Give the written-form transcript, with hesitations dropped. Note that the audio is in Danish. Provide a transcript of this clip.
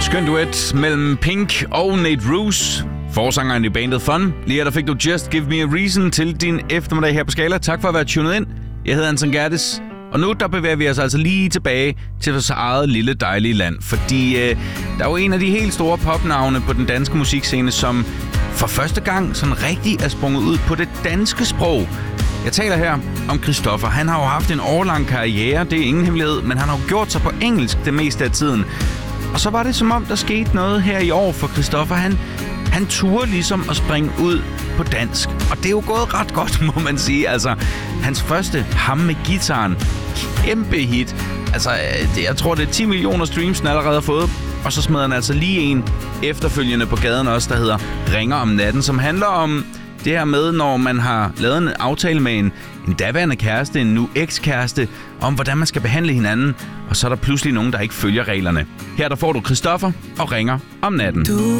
Skøn duet mellem Pink og Nate Ruess, forsangeren i bandet Fun. Lige der fik du Just Give Me A Reason til din eftermiddag her på Skala. Tak for at være tunet ind. Jeg hedder Anton Gerdes, og nu der bevæger vi os altså lige tilbage til vores eget lille dejlige land. Fordi der er jo en af de helt store popnavne på den danske musikscene, som for første gang sådan rigtig er sprunget ud på det danske sprog. Jeg taler her om Christoffer. Han har jo haft en årlang karriere, det er ingen hemmelighed, men han har jo gjort sig på engelsk det meste af tiden. Og så var det som om, der skete noget her i år for Christoffer. Han turde ligesom at springe ud på dansk. Og det er jo gået ret godt, må man sige. Altså, hans første Ham med guitaren, kæmpe hit. Altså, jeg tror, det er 10 millioner streams, han allerede har fået. Og så smed han altså lige en efterfølgende på gaden også, der hedder Ringer om natten, som handler om det her med, når man har lavet en aftale med en daværende kæreste, en nu ekskæreste, om hvordan man skal behandle hinanden, og så er der pludselig nogen, der ikke følger reglerne. Her der får du Christoffer og Ringer om natten.